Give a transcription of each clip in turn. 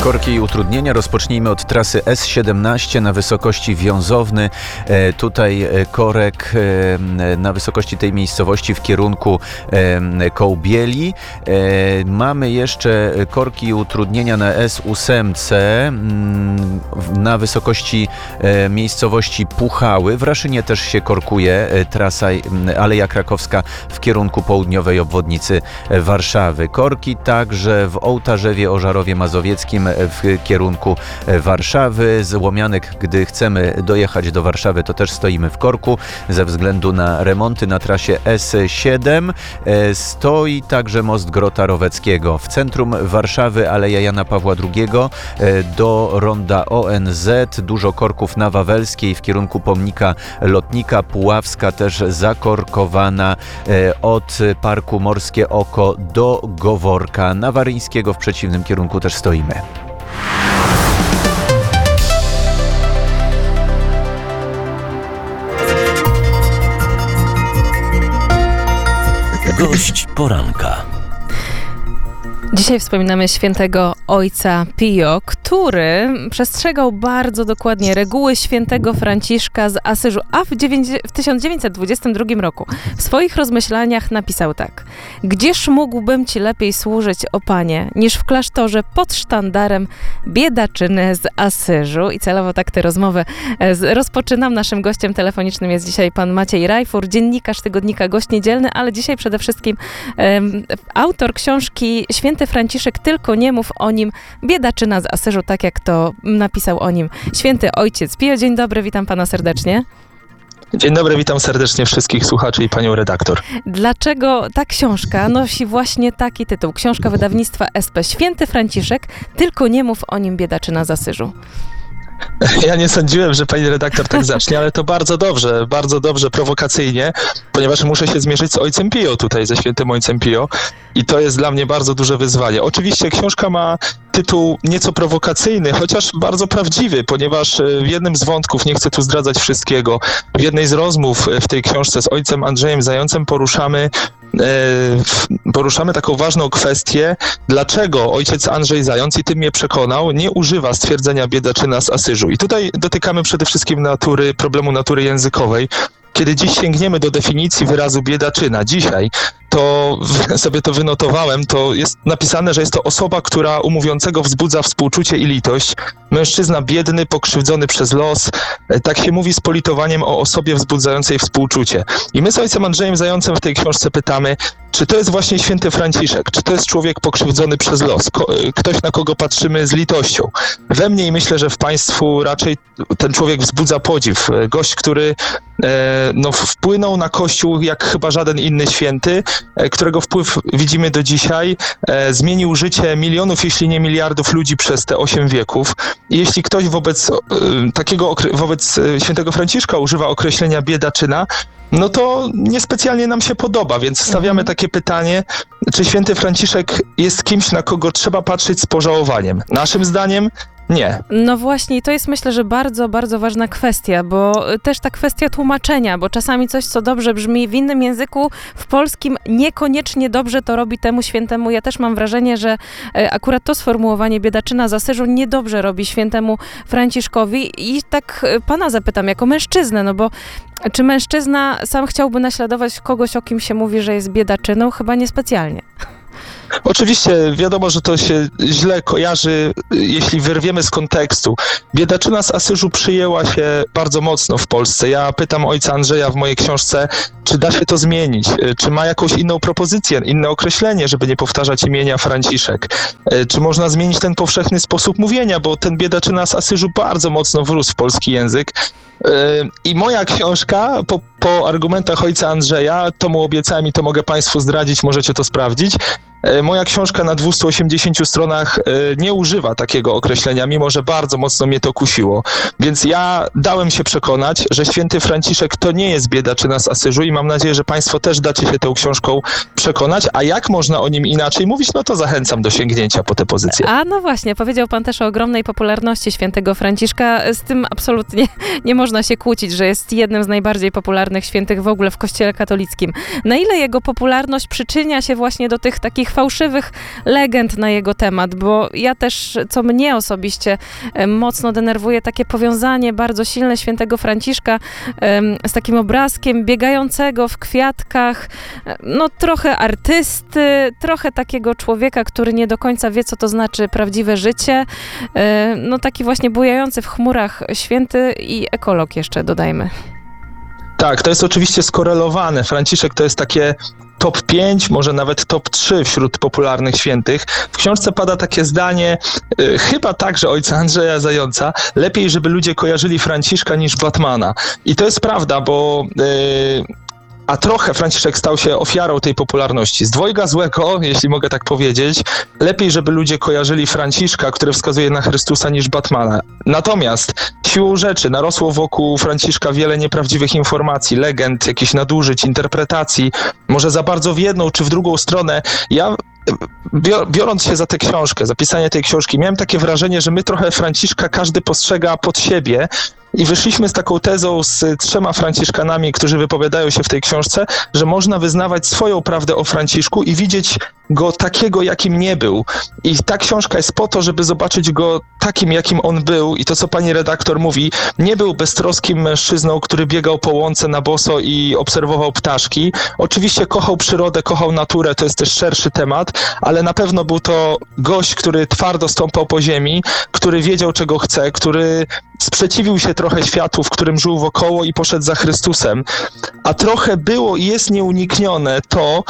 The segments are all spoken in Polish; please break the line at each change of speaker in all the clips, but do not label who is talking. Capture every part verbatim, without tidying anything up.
Korki i utrudnienia. Rozpocznijmy od trasy S siedemnaście na wysokości Wiązowny. E, tutaj e, korek e, na wysokości tej miejscowości w kierunku e, Kołbieli. E, mamy jeszcze korki i utrudnienia na S osiem m, na wysokości e, miejscowości Puchały. W Raszynie też się korkuje e, trasa e, Aleja Krakowska w kierunku południowej obwodnicy Warszawy. Korki także w Ołtarzewie, Ożarowie Mazowieckim w kierunku Warszawy. Z Łomianek, gdy chcemy dojechać do Warszawy, to też stoimy w korku ze względu na remonty na trasie S siedem. Stoi także most Grota Roweckiego. W centrum Warszawy Aleja Jana Pawła drugiego do ronda O N Z. Dużo korków na Wawelskiej w kierunku pomnika lotnika. Puławska też zakorkowana od Parku Morskie Oko do Goworka. Na Waryńskiego w przeciwnym kierunku też stoimy.
Gość poranka.
Dzisiaj wspominamy świętego ojca Pio, który przestrzegał bardzo dokładnie reguły świętego Franciszka z Asyżu, a w, w tysiąc dziewięćset dwudziestym drugim roku w swoich rozmyślaniach napisał tak: Gdzież mógłbym Ci lepiej służyć, o Panie, niż w klasztorze pod sztandarem biedaczyny z Asyżu? I celowo tak tę rozmowę rozpoczynam. Naszym gościem telefonicznym jest dzisiaj pan Maciej Rajfur, dziennikarz tygodnika Gość Niedzielny, ale dzisiaj przede wszystkim um, autor książki Święty Franciszek, tylko nie mów o nim, biedaczyna z Asyżu, tak jak to napisał o nim święty ojciec Pio. Dzień dobry, witam pana serdecznie.
Dzień dobry, witam serdecznie wszystkich słuchaczy i panią redaktor.
Dlaczego ta książka nosi właśnie taki tytuł? Książka wydawnictwa S P. Święty Franciszek, tylko nie mów o nim, biedaczyna z Asyżu.
Ja nie sądziłem, że pani redaktor tak zacznie, ale to bardzo dobrze, bardzo dobrze, prowokacyjnie, ponieważ muszę się zmierzyć z ojcem Pio tutaj, ze świętym ojcem Pio, i to jest dla mnie bardzo duże wyzwanie. Oczywiście książka ma tytuł nieco prowokacyjny, chociaż bardzo prawdziwy, ponieważ w jednym z wątków, nie chcę tu zdradzać wszystkiego, w jednej z rozmów w tej książce z ojcem Andrzejem Zającem poruszamy e, poruszamy taką ważną kwestię, dlaczego ojciec Andrzej Zając, i tym mnie przekonał, nie używa stwierdzenia biedaczyna z Asyżu. I tutaj dotykamy przede wszystkim natury, problemu natury językowej. Kiedy dziś sięgniemy do definicji wyrazu biedaczyna, dzisiaj, to sobie to wynotowałem, to jest napisane, że jest to osoba, która u mówiącego wzbudza współczucie i litość. Mężczyzna biedny, pokrzywdzony przez los. Tak się mówi z politowaniem o osobie wzbudzającej współczucie. I my z ojcem Andrzejem Zającem w tej książce pytamy, czy to jest właśnie święty Franciszek? Czy to jest człowiek pokrzywdzony przez los? Ko- ktoś, na kogo patrzymy z litością? We mnie i myślę, że w państwu raczej ten człowiek wzbudza podziw. Gość, który e, no, wpłynął na Kościół jak chyba żaden inny święty, e, którego wpływ widzimy do dzisiaj, e, zmienił życie milionów, jeśli nie miliardów ludzi przez te osiem wieków. I jeśli ktoś wobec e, takiego, wobec świętego Franciszka używa określenia biedaczyna, no to niespecjalnie nam się podoba, więc stawiamy takie pytanie, czy święty Franciszek jest kimś, na kogo trzeba patrzeć z pożałowaniem? Naszym zdaniem nie.
No właśnie, to jest, myślę, że bardzo, bardzo ważna kwestia, bo też ta kwestia tłumaczenia, bo czasami coś, co dobrze brzmi w innym języku, w polskim niekoniecznie dobrze to robi temu świętemu. Ja też mam wrażenie, że akurat to sformułowanie biedaczyna z Asyżu niedobrze robi świętemu Franciszkowi. I tak pana zapytam, jako mężczyznę, no bo czy mężczyzna sam chciałby naśladować kogoś, o kim się mówi, że jest biedaczyną? Chyba niespecjalnie.
Oczywiście wiadomo, że to się źle kojarzy, jeśli wyrwiemy z kontekstu. Biedaczyna z Asyżu przyjęła się bardzo mocno w Polsce. Ja pytam ojca Andrzeja w mojej książce, czy da się to zmienić, czy ma jakąś inną propozycję, inne określenie, żeby nie powtarzać imienia Franciszek, czy można zmienić ten powszechny sposób mówienia, bo ten biedaczyna z Asyżu bardzo mocno wrósł w polski język. I moja książka, po, po argumentach ojca Andrzeja, to mu obiecałem i to mogę państwu zdradzić, możecie to sprawdzić, moja książka na dwustu osiemdziesięciu stronach nie używa takiego określenia, mimo że bardzo mocno mnie to kusiło. Więc ja dałem się przekonać, że święty Franciszek to nie jest biedaczyna z Asyżu i mam nadzieję, że państwo też dacie się tą książką przekonać. A jak można o nim inaczej mówić, no to zachęcam do sięgnięcia po tę pozycję.
A no właśnie, powiedział pan też o ogromnej popularności świętego Franciszka. Z tym absolutnie nie można się kłócić, że jest jednym z najbardziej popularnych świętych w ogóle w Kościele katolickim. Na ile jego popularność przyczynia się właśnie do tych takich takich fałszywych legend na jego temat, bo ja też, co mnie osobiście e, mocno denerwuje, takie powiązanie bardzo silne świętego Franciszka e, z takim obrazkiem biegającego w kwiatkach, e, no trochę artysty, trochę takiego człowieka, który nie do końca wie, co to znaczy prawdziwe życie, e, no taki właśnie bujający w chmurach święty i ekolog jeszcze dodajmy.
Tak, to jest oczywiście skorelowane. Franciszek to jest takie top pięć, może nawet top trzy wśród popularnych świętych. W książce pada takie zdanie, y, chyba także ojca Andrzeja Zająca, lepiej, żeby ludzie kojarzyli Franciszka niż Batmana. I to jest prawda, bo... Y, A trochę Franciszek stał się ofiarą tej popularności. Z dwojga złego, jeśli mogę tak powiedzieć, lepiej, żeby ludzie kojarzyli Franciszka, który wskazuje na Chrystusa, niż Batmana. Natomiast siłą rzeczy narosło wokół Franciszka wiele nieprawdziwych informacji, legend, jakichś nadużyć, interpretacji, może za bardzo w jedną czy w drugą stronę. Ja biorąc się za tę książkę, za pisanie tej książki, miałem takie wrażenie, że my trochę Franciszka każdy postrzega pod siebie i wyszliśmy z taką tezą z trzema Franciszkanami, którzy wypowiadają się w tej książce, że można wyznawać swoją prawdę o Franciszku i widzieć go takiego, jakim nie był. I ta książka jest po to, żeby zobaczyć go takim, jakim on był. I to, co pani redaktor mówi, nie był beztroskim mężczyzną, który biegał po łące na boso i obserwował ptaszki. Oczywiście kochał przyrodę, kochał naturę, to jest też szerszy temat, ale na pewno był to gość, który twardo stąpał po ziemi, który wiedział, czego chce, który sprzeciwił się trochę światu, w którym żył wokoło i poszedł za Chrystusem. A trochę było i jest nieuniknione to,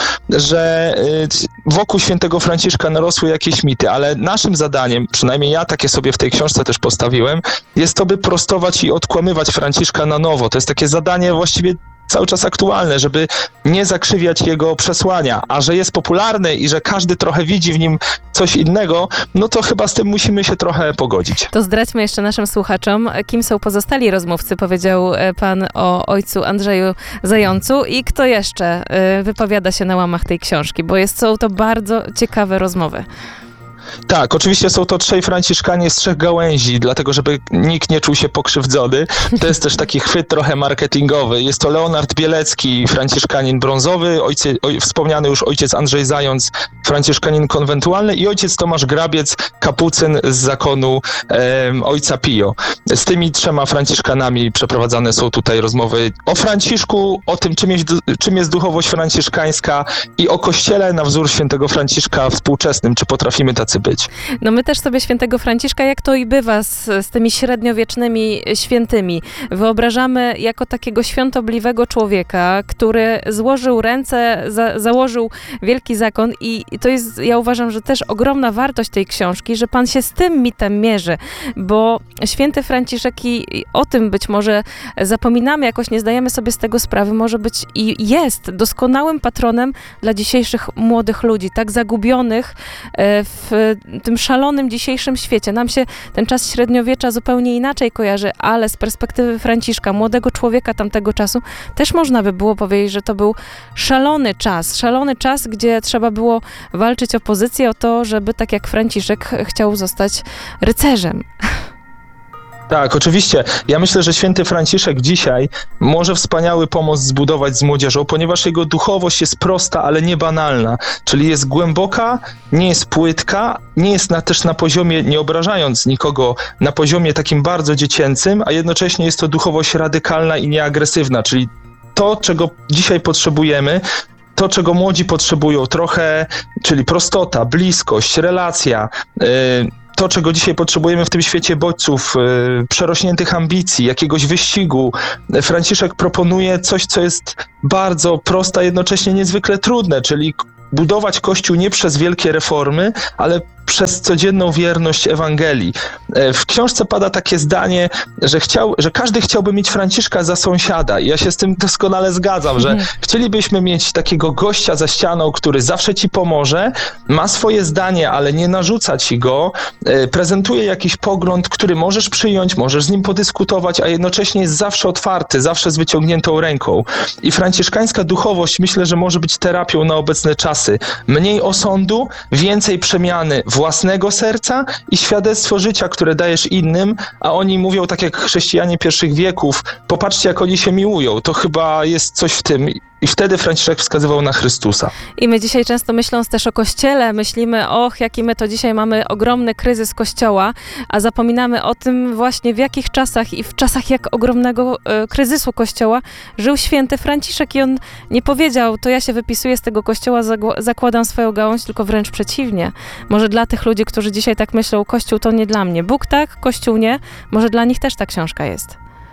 że wokół świętego Franciszka narosły jakieś mity, ale naszym zadaniem, przynajmniej ja takie sobie w tej książce też postawiłem, jest to, by prostować i odkłamywać Franciszka na nowo. To jest takie zadanie właściwie cały czas aktualne, żeby nie zakrzywiać jego przesłania, a że jest popularny i że każdy trochę widzi w nim coś innego, no to chyba z tym musimy się trochę pogodzić.
To zdradźmy jeszcze naszym słuchaczom, kim są pozostali rozmówcy, powiedział pan o ojcu Andrzeju Zającu i kto jeszcze wypowiada się na łamach tej książki, bo jest, są to bardzo ciekawe rozmowy.
Tak, oczywiście są to trzej Franciszkanie z trzech gałęzi, dlatego żeby nikt nie czuł się pokrzywdzony. To jest też taki chwyt trochę marketingowy. Jest to Leonard Bielecki, Franciszkanin brązowy, ojciec, oj, wspomniany już ojciec Andrzej Zając, Franciszkanin konwentualny i ojciec Tomasz Grabiec, kapucyn z zakonu e, ojca Pio. Z tymi trzema Franciszkanami przeprowadzane są tutaj rozmowy o Franciszku, o tym, czym jest, czym jest duchowość franciszkańska i o Kościele na wzór świętego Franciszka współczesnym. Czy potrafimy tacy być?
No my też sobie świętego Franciszka, jak to i bywa z, z tymi średniowiecznymi świętymi, wyobrażamy jako takiego świątobliwego człowieka, który złożył ręce, za, założył wielki zakon i, i to jest, ja uważam, że też ogromna wartość tej książki, że pan się z tym mitem mierzy, bo święty Franciszek i, i o tym być może zapominamy, jakoś nie zdajemy sobie z tego sprawy, może być i jest doskonałym patronem dla dzisiejszych młodych ludzi, tak zagubionych w tym szalonym dzisiejszym świecie. Nam się ten czas średniowiecza zupełnie inaczej kojarzy, ale z perspektywy Franciszka, młodego człowieka tamtego czasu, też można by było powiedzieć, że to był szalony czas. Szalony czas, gdzie trzeba było walczyć o pozycję, o to, żeby tak jak Franciszek chciał zostać rycerzem.
Tak, oczywiście. Ja myślę, że święty Franciszek dzisiaj może wspaniały pomost zbudować z młodzieżą, ponieważ jego duchowość jest prosta, ale nie banalna. Czyli jest głęboka, nie jest płytka, nie jest na, też na poziomie, nie obrażając nikogo, na poziomie takim bardzo dziecięcym, a jednocześnie jest to duchowość radykalna i nieagresywna, czyli to, czego dzisiaj potrzebujemy, to, czego młodzi potrzebują trochę, czyli prostota, bliskość, relacja, yy, to, czego dzisiaj potrzebujemy w tym świecie bodźców, yy, przerośniętych ambicji, jakiegoś wyścigu. Franciszek proponuje coś, co jest bardzo proste, a jednocześnie niezwykle trudne, czyli budować Kościół nie przez wielkie reformy, ale przez codzienną wierność Ewangelii. W książce pada takie zdanie, że, chciał, że każdy chciałby mieć Franciszka za sąsiada. I ja się z tym doskonale zgadzam, że chcielibyśmy mieć takiego gościa za ścianą, który zawsze ci pomoże, ma swoje zdanie, ale nie narzuca ci go, prezentuje jakiś pogląd, który możesz przyjąć, możesz z nim podyskutować, a jednocześnie jest zawsze otwarty, zawsze z wyciągniętą ręką. I franciszkańska duchowość myślę, że może być terapią na obecne czasy. Mniej osądu, więcej przemiany własnego serca i świadectwo życia, które dajesz innym, a oni mówią tak jak chrześcijanie pierwszych wieków, popatrzcie jak oni się miłują, to chyba jest coś w tym I wtedy Franciszek wskazywał na Chrystusa.
I my dzisiaj często myśląc też o Kościele, myślimy, och, jaki my to dzisiaj mamy ogromny kryzys Kościoła, a zapominamy o tym właśnie w jakich czasach i w czasach jak ogromnego e, kryzysu Kościoła żył święty Franciszek i on nie powiedział, to ja się wypisuję z tego Kościoła, zagł- zakładam swoją gałąź, tylko wręcz przeciwnie. Może dla tych ludzi, którzy dzisiaj tak myślą, Kościół to nie dla mnie. Bóg tak, Kościół nie, może dla nich też ta książka jest.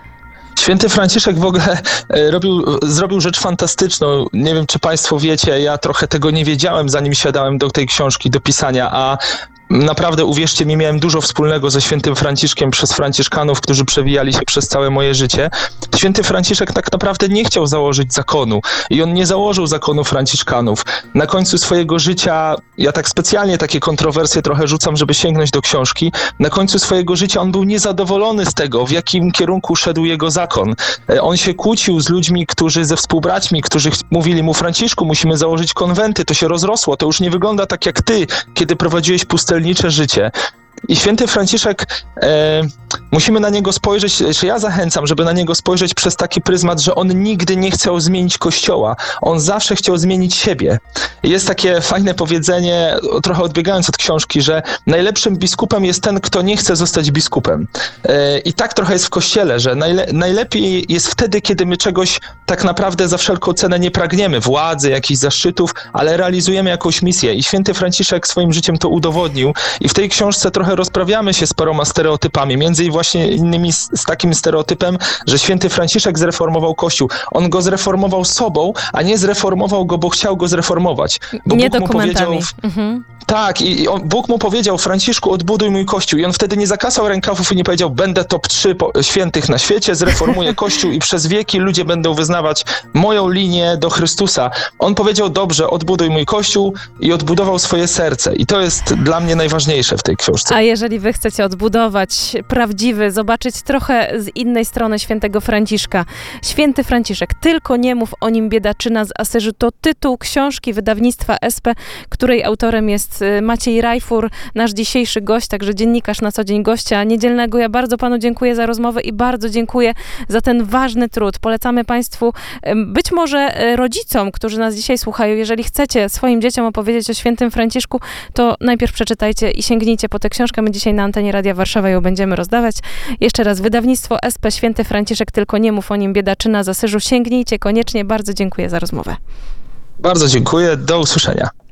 Święty Franciszek w ogóle e, robił, zrobił rzecz fantastyczną. Nie wiem, czy państwo wiecie, ja trochę tego nie wiedziałem, zanim siadałem do tej książki, do pisania, a naprawdę, uwierzcie mi, miałem dużo wspólnego ze świętym Franciszkiem przez franciszkanów, którzy przewijali się przez całe moje życie. Święty Franciszek tak naprawdę nie chciał założyć zakonu i on nie założył zakonu franciszkanów. Na końcu swojego życia, ja tak specjalnie takie kontrowersje trochę rzucam, żeby sięgnąć do książki, na końcu swojego życia on był niezadowolony z tego, w jakim kierunku szedł jego zakon. On się kłócił z ludźmi, którzy ze współbraćmi, którzy mówili mu: Franciszku, musimy założyć konwenty, to się rozrosło, to już nie wygląda tak jak ty, kiedy prowadziłeś pustelnicze życie. I święty Franciszek, e, musimy na niego spojrzeć, czy ja zachęcam, żeby na niego spojrzeć przez taki pryzmat, że on nigdy nie chciał zmienić Kościoła. On zawsze chciał zmienić siebie. Jest takie fajne powiedzenie, trochę odbiegając od książki, że najlepszym biskupem jest ten, kto nie chce zostać biskupem. E, I tak trochę jest w Kościele, że najle, najlepiej jest wtedy, kiedy my czegoś tak naprawdę za wszelką cenę nie pragniemy, władzy, jakichś zaszczytów, ale realizujemy jakąś misję. I święty Franciszek swoim życiem to udowodnił. I w tej książce trochę rozprawiamy się z paroma stereotypami, między właśnie innymi z, z takim stereotypem, że święty Franciszek zreformował Kościół. On go zreformował sobą, a nie zreformował go, bo chciał go zreformować. Bo
Nie
Bóg mu
dokumentami.
powiedział,
Mhm.
tak, i i on, Bóg mu powiedział: Franciszku, odbuduj mój Kościół. I on wtedy nie zakasał rękawów i nie powiedział: będę top trzy po, świętych na świecie, zreformuję Kościół i przez wieki ludzie będą wyznawać moją linię do Chrystusa. On powiedział: dobrze, odbuduj mój Kościół, i odbudował swoje serce. I to jest dla mnie najważniejsze w tej książce.
A jeżeli wy chcecie odbudować prawdziwy, zobaczyć trochę z innej strony świętego Franciszka. Święty Franciszek, tylko nie mów o nim, biedaczyna z Asyżu, to tytuł książki wydawnictwa S P, której autorem jest Maciej Rajfur, nasz dzisiejszy gość, także dziennikarz na co dzień gościa niedzielnego. Ja bardzo panu dziękuję za rozmowę i bardzo dziękuję za ten ważny trud. Polecamy państwu, być może rodzicom, którzy nas dzisiaj słuchają, jeżeli chcecie swoim dzieciom opowiedzieć o świętym Franciszku, to najpierw przeczytajcie i sięgnijcie po tę książkę. My dzisiaj na antenie Radia Warszawa ją będziemy rozdawać. Jeszcze raz, wydawnictwo S P, Święty Franciszek, tylko nie mów o nim, biedaczyna z Asyżu. Sięgnijcie koniecznie. Bardzo dziękuję za rozmowę.
Bardzo dziękuję. Do usłyszenia.